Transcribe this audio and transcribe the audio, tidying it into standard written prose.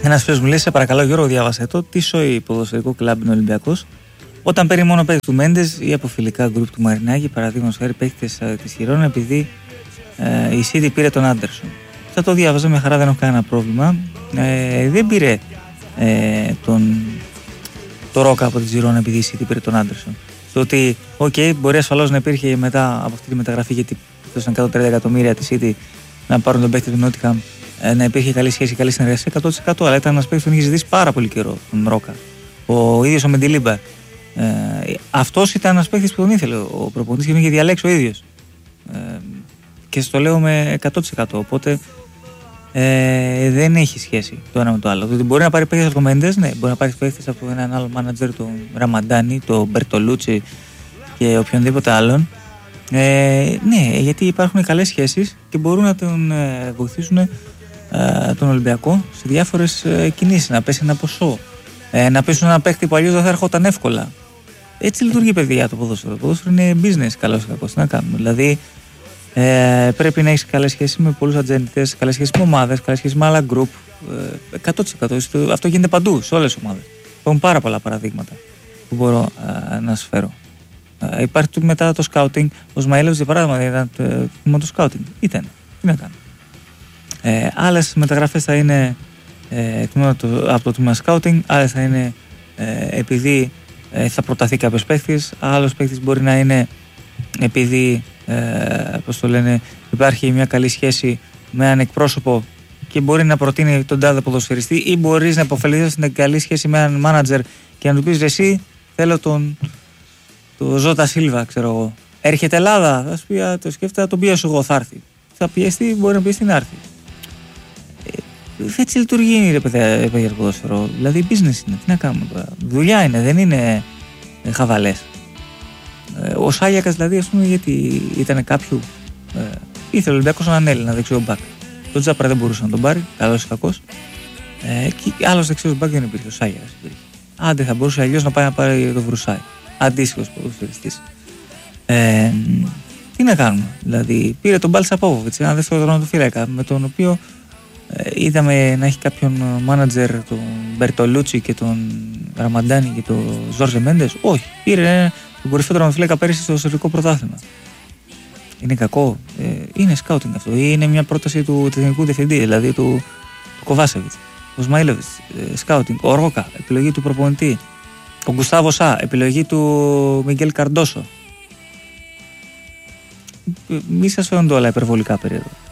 Ένας φίλος μου λέει: σε παρακαλώ, Γιώργο, διάβασε το. Τι σοϊ ποδοσφαιρικό κλαμπ είναι ο Ολυμπιακός? Όταν παίρνει μόνο παίκτες του Μέντες ή από φιλικά γκρουπ του Μαρινάκη, παραδείγματος χάρη παίκτες της Χιρόνα, επειδή η City πήρε τον Άντερσον. Θα το διάβαζα με χαρά, δεν έχω κανένα πρόβλημα. Δεν πήρε το Ρόκα από τη Ζιρόνα επειδή η City πήρε τον Άντερσον. Το ότι, μπορεί ασφαλώς να υπήρχε μετά από αυτή τη μεταγραφή, γιατί έδωσαν 130 εκατομμύρια τη City να πάρουν τον παίκτη του Νότιχαμ, να υπήρχε καλή σχέση, καλή συνεργασία 100%. Αλλά ήταν ένας παίκτης που τον είχε ζητήσει πάρα πολύ καιρό, τον Ρόκα. Ο ίδιος ο Μεντιλίμπα. Αυτός ήταν ένας παίκτης που τον ήθελε ο προπονητής και τον είχε διαλέξει ο ίδιος. Και στο λέω με 100%. Οπότε δεν έχει σχέση το ένα με το άλλο. Δηλαδή, μπορεί να πάρει παίκτες από το Μέντες, ναι, μπορεί να πάρει παίκτες από έναν άλλο μάνατζερ, τον Ραμαντάνι, τον Μπερτολούτσι και οποιονδήποτε άλλον. Ναι, γιατί υπάρχουν καλές σχέσεις και μπορούν να τον βοηθήσουν τον Ολυμπιακό σε διάφορες κινήσεις. Να πέσει ένα ποσό, να πέσουν ένα παίκτη που αλλιώς δεν θα έρχονταν εύκολα. Έτσι λειτουργεί, παιδιά, το ποδόσφαιρο. Το ποδόσφαιρο είναι business, καλώς ή κακώς. Τι να κάνουμε. Δηλαδή, πρέπει να έχεις καλές σχέσεις με πολλούς ατζέντες, καλές σχέσεις με ομάδες, καλές σχέσεις με άλλα group. 100%. Αυτό γίνεται παντού, σε όλες τις ομάδες. Υπάρχουν πάρα πολλά παραδείγματα που μπορώ να σας φέρω. Υπάρχει μετά το scouting. Ο Σμαήλος, για παράδειγμα, ήταν το scouting. Ήταν. Τι να κάνω. Άλλες μεταγραφές θα είναι από το τμήμα scouting, άλλες θα είναι επειδή θα προταθεί κάποιος παίκτης, άλλος παίκτης μπορεί να είναι επειδή υπάρχει μια καλή σχέση με έναν εκπρόσωπο και μπορεί να προτείνει τον τάδε ποδοσφαιριστή, ή μπορείς να υποφεληθείς στην καλή σχέση με έναν μάνατζερ και να του πεις εσύ θέλω τον Ζώτα Σίλβα, ξέρω εγώ. Έρχεται Ελλάδα, θα σου πει, το σκέφτεται, θα τον πιέσω εγώ, θα έρθει. Θα πιεστεί, μπορεί να πιεστεί να έρθει. Έτσι λειτουργεί, ρε παιδιά, το ποδόσφαιρο. Δηλαδή business είναι, τι να κάνουμε τώρα. Δουλειά είναι, δεν είναι χαβαλές. Ο Σάγιακας, δηλαδή, ας πούμε, γιατί ήταν κάποιου. Ήθελε ο Ολυμπιακός έναν Έλληνα δεξιό μπακ. Τον Τζάπρα δεν μπορούσε να τον πάρει, καλός ή κακός. Και άλλος δεξιός μπακ δεν υπήρχε, ο Σάγιακας υπήρχε. Άντε, θα μπορούσε αλλιώς να πάει να πάρει το Βρουσάι. Αντίστοιχος ποδοσφαιριστής. Τι να κάνουμε. Δηλαδή, πήρε τον Μπάλτσα Πόβοβιτς, ένα δεύτερο τερματοφύλακα, με τον οποίο είδαμε να έχει κάποιον μάνατζερ, τον Μπερτολούτσι και τον Ραμαντάνι και τον Ζόρζε Μέντες. Όχι, πήρε τον κορυφαίο τερματοφύλακα πέρυσι στο σερβικό πρωτάθλημα. Είναι κακό. Είναι σκάουτινγκ αυτό. Ή είναι μια πρόταση του τεχνικού διευθυντή, δηλαδή του Κοβάσεβιτς. Ο Σμαήλοβιτς, σκάουτινγκ. Ο Ρόκα, επιλογή του προπονητή. Ο Γκουστάβο Σα, επιλογή του Μιγγέλ Καρντόσο. Μη σας φαίνονται όλα υπερβολικά περίεργα.